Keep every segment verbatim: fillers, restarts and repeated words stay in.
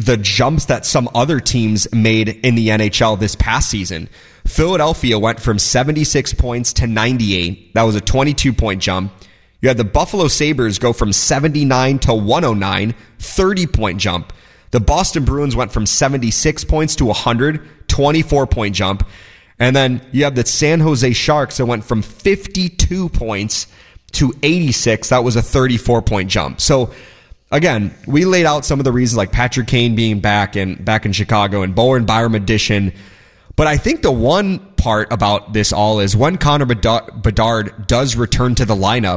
the jumps that some other teams made in the N H L this past season. Philadelphia went from seventy-six points to ninety-eight. That was a twenty-two point jump. You had the Buffalo Sabres go from seventy-nine to one oh nine, thirty point jump. The Boston Bruins went from seventy-six points to one hundred, twenty-four point jump. And then you have the San Jose Sharks that went from fifty-two points to eighty-six. That was a thirty-four point jump. So again, we laid out some of the reasons, like Patrick Kane being back and back in Chicago and Bowen Byram addition. But I think the one part about this all is when Connor Bedard does return to the lineup,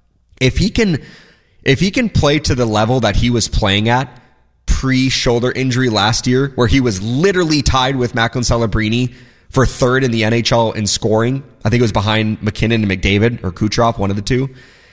if he can, if he can play to the level that he was playing at pre-shoulder injury last year, where he was literally tied with Macklin Celebrini for third in the N H L in scoring. I think it was behind McKinnon and McDavid or Kucherov, one of the two.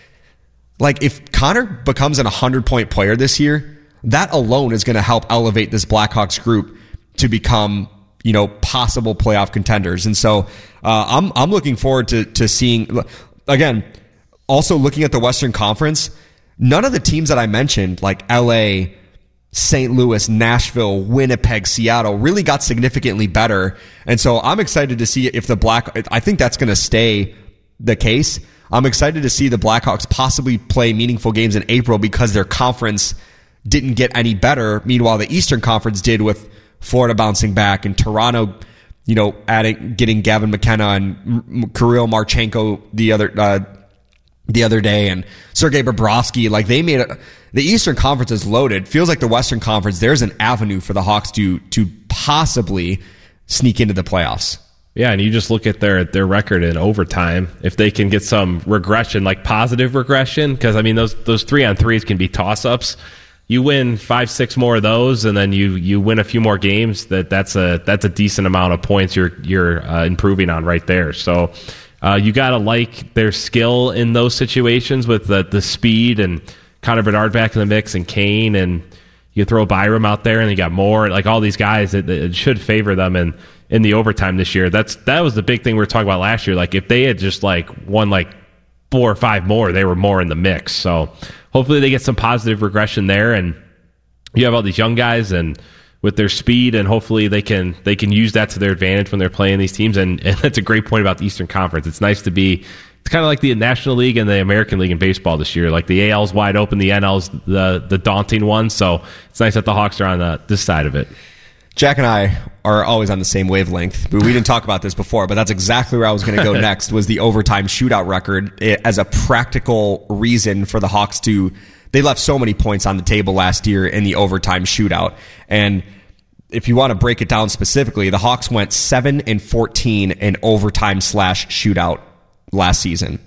Like, if Connor becomes an one hundred point player this year, that alone is going to help elevate this Blackhawks group to become, you know, possible playoff contenders. And so uh, I'm I'm looking forward to to seeing, again, also looking at the Western Conference, none of the teams that I mentioned, like L A, Saint Louis, Nashville, Winnipeg, Seattle, really got significantly better. And so I'm excited to see if the Black, I think that's going to stay the case. I'm excited to see the Blackhawks possibly play meaningful games in April because their conference didn't get any better. Meanwhile, the Eastern Conference did, with Florida bouncing back and Toronto, you know, adding, getting Gavin McKenna and Kirill Marchenko the other, uh, the other day, and Sergei Bobrovsky. Like, they made a, the Eastern Conference is loaded. Feels like the Western Conference, there's an avenue for the Hawks to to possibly sneak into the playoffs. Yeah, and you just look at their their record in overtime. If they can get some regression, like positive regression, because I mean those those three on threes can be toss ups. You win five, six more of those, and then you you win a few more games. That that's a that's a decent amount of points you're you're uh, improving on right there. So. Uh, you got to like their skill in those situations with the, the speed and Connor Bedard back in the mix and Kane, and you throw Byram out there and you got more, like all these guys, it, it should favor them in, in the overtime this year. That's That was the big thing we were talking about last year. Like, if they had just like won like four or five more, they were more in the mix. So hopefully they get some positive regression there, and you have all these young guys and with their speed, and hopefully they can they can use that to their advantage when they're playing these teams. And, and that's a great point about the Eastern Conference. It's nice to be, it's kind of like the National League and the American League in baseball this year. Like, the A L's wide open, the N L's the the daunting one. So it's nice that the Hawks are on the, this side of it. Jack and I are always on the same wavelength. We didn't talk about this before, but that's exactly where I was going to go next, was the overtime shootout record as a practical reason for the Hawks to, they left so many points on the table last year in the overtime shootout. And if you want to break it down specifically, the Hawks went seven and fourteen in overtime slash shootout last season.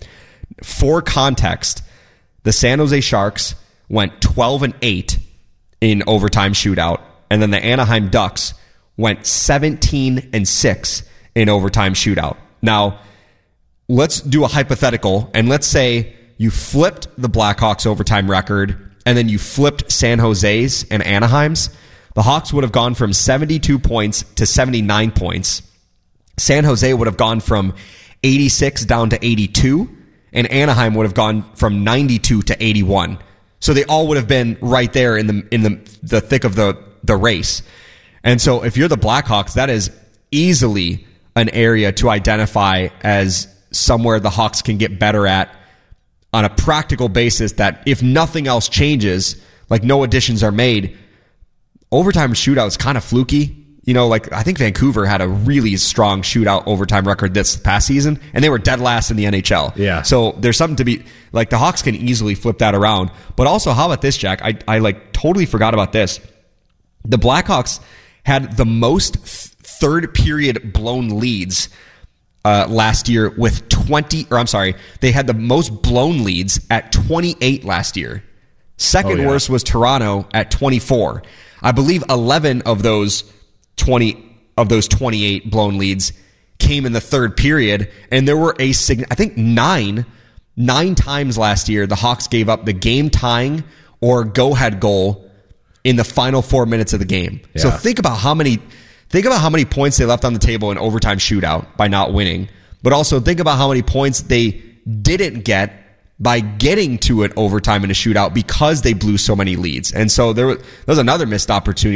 For context, the San Jose Sharks went twelve and eight in overtime shootout, and then the Anaheim Ducks went seventeen and six in overtime shootout. Now, let's do a hypothetical, and let's say you flipped the Blackhawks overtime record, and then you flipped San Jose's and Anaheim's. The Hawks would have gone from seventy-two points to seventy-nine points. San Jose would have gone from eighty-six down to eighty-two, and Anaheim would have gone from ninety-two to eighty-one. So they all would have been right there in the in the the thick of the the race. And so if you're the Blackhawks, that is easily an area to identify as somewhere the Hawks can get better at on a practical basis, that if nothing else changes, like no additions are made, overtime shootout is kind of fluky. You know, like, I think Vancouver had a really strong shootout overtime record this past season, and they were dead last in the N H L. Yeah. So there's something to be, like, the Hawks can easily flip that around. But also, how about this, Jack? I, I like, totally forgot about this. The Blackhawks had the most third period blown leads uh, last year with twenty, or I'm sorry, they had the most blown leads at twenty-eight last year. Second oh, yeah. worst was Toronto at twenty-four. I believe eleven of those twenty of those twenty-eight blown leads came in the third period, and there were a sig- I think nine nine times last year the Hawks gave up the game tying or go ahead goal in the final four minutes of the game. Yeah. So think about how many think about how many points they left on the table in overtime shootout by not winning, but also think about how many points they didn't get by getting to an overtime in a shootout because they blew so many leads. And so there was, there was another missed opportunity